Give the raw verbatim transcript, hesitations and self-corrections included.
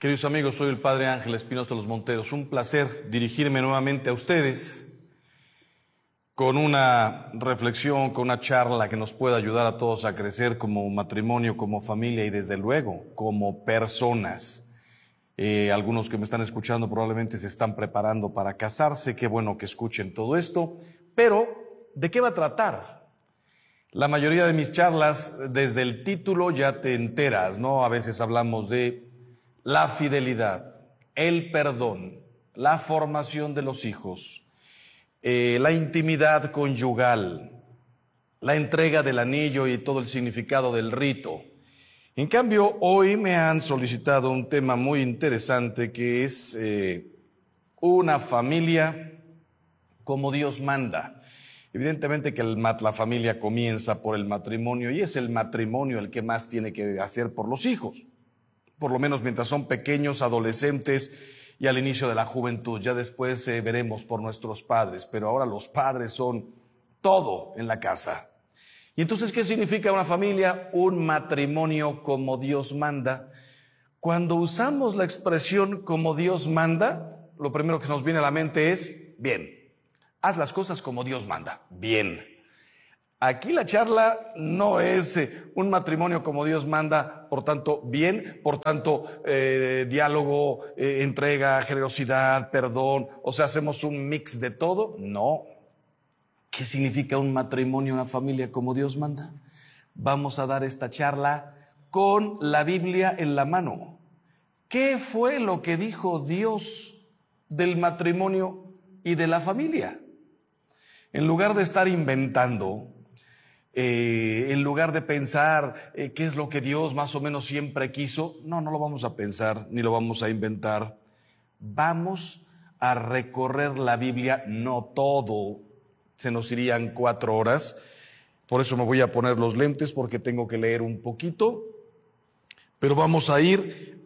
Queridos amigos, soy el Padre Ángel Espinosa Los Monteros. Un placer dirigirme nuevamente a ustedes con una reflexión, con una charla que nos pueda ayudar a todos a crecer como matrimonio, como familia y desde luego como personas. Eh, algunos que me están escuchando probablemente se están preparando para casarse. Qué bueno que escuchen todo esto. Pero, ¿de qué va a tratar? La mayoría de mis charlas, desde el título ya te enteras, ¿no? A veces hablamos de la fidelidad, el perdón, la formación de los hijos, eh, la intimidad conyugal, la entrega del anillo y todo el significado del rito. En cambio, hoy me han solicitado un tema muy interesante que es eh, una familia como Dios manda. Evidentemente que el, la familia comienza por el matrimonio y es el matrimonio el que más tiene que hacer por los hijos. Por lo menos mientras son pequeños, adolescentes y al inicio de la juventud. Ya después eh, veremos por nuestros padres, pero ahora los padres son todo en la casa. ¿Y entonces qué significa una familia? Un matrimonio como Dios manda. Cuando usamos la expresión como Dios manda, lo primero que nos viene a la mente es, bien, haz las cosas como Dios manda, bien. Aquí la charla no es eh, un matrimonio como Dios manda, por tanto, bien, por tanto, eh, diálogo, eh, entrega, generosidad, perdón, o sea, hacemos un mix de todo. No. ¿Qué significa un matrimonio, una familia como Dios manda? Vamos a dar esta charla con la Biblia en la mano. ¿Qué fue lo que dijo Dios del matrimonio y de la familia? En lugar de estar inventando, Eh, en lugar de pensar eh, qué es lo que Dios más o menos siempre quiso, no, no lo vamos a pensar ni lo vamos a inventar. Vamos a recorrer la Biblia, no todo, se nos irían cuatro horas, por eso me voy a poner los lentes porque tengo que leer un poquito, pero vamos a ir